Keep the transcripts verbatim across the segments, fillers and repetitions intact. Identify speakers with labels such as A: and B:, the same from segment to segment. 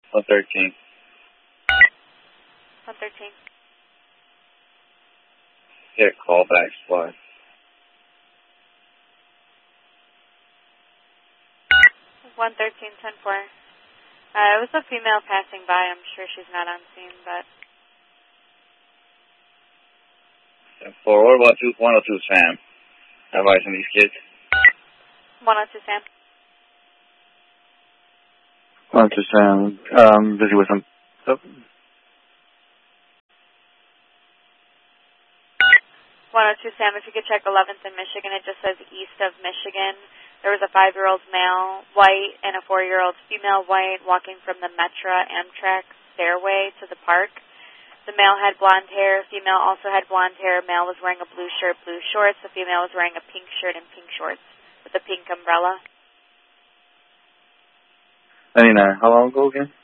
A: one thirteen.
B: one thirteen.
A: Get a call back squad.
B: one thirteen, ten four. Uh, it was a female passing by. I'm sure she's not on scene, but...
A: ten four, what about two, one oh two Sam? Advising these kids.
B: one oh two Sam.
C: one oh two Sam. Um, busy with them. So,
B: one oh two Sam, if you could check eleventh in Michigan, it just says east of Michigan. There was a five-year-old male, white, and a four-year-old female white walking from the Metra Amtrak stairway to the park. The male had blonde hair. Female also had blonde hair. Male was wearing a blue shirt, blue shorts. The female was wearing a pink shirt and pink shorts with a pink umbrella.
C: ninety-nine. How long ago again?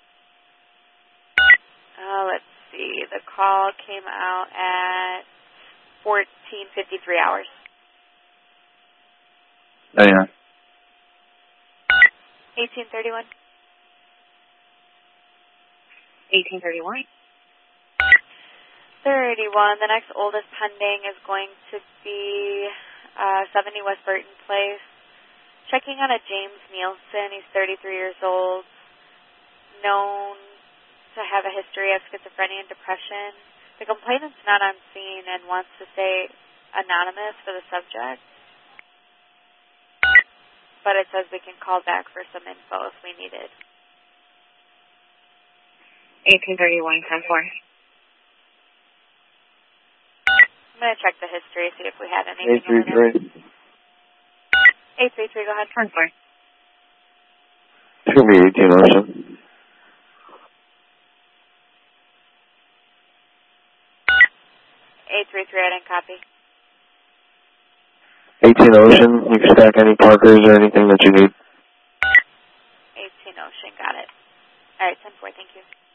B: Uh, let's see. The call came out at fourteen fifty-three hours.
C: ninety-nine.
B: eighteen thirty-one.
D: eighteen thirty-one.
B: thirty-one. The next oldest pending is going to be uh, seventy West Burton Place. Checking on a James Nielsen. He's thirty-three years old. Known to have a history of schizophrenia and depression. The complainant's not on scene and wants to stay anonymous for the subject. But it says we can call back for some info if we need it.
D: eighteen thirty-one, ten four.
B: I'm going to check the history, see if we had anything.
C: eight three three.
B: eight three three, go ahead.
D: ten four.
C: It's going to be eighteen Ocean.
B: eight three three, I didn't copy.
C: eighteen Ocean. You can stack any Parkers or anything that you need.
B: eighteen Ocean, got it. All right, ten four, thank you.